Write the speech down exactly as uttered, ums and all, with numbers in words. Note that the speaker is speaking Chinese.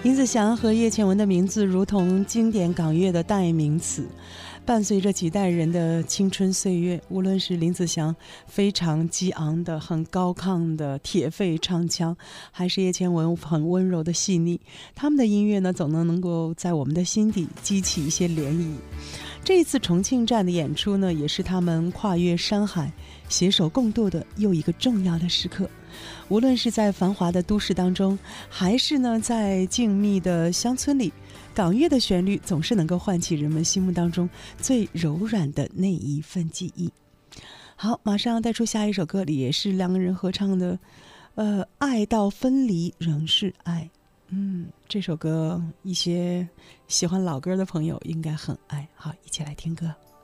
林子祥和叶倩文的名字如同经典港乐的代名词，伴随着几代人的青春岁月。无论是林子祥非常激昂的很高亢的铁肺唱腔，还是叶倩文很温柔的细腻，他们的音乐呢总能能够在我们的心底激起一些涟漪。这一次重庆站的演出呢，也是他们跨越山海携手共度的又一个重要的时刻。无论是在繁华的都市当中，还是呢在静谧的乡村里，港乐的旋律总是能够唤起人们心目当中最柔软的那一份记忆。好，马上带出下一首歌，里也是两个人合唱的呃，爱到分离仍是爱。嗯，这首歌一些喜欢老歌的朋友应该很爱。好，一起来听歌。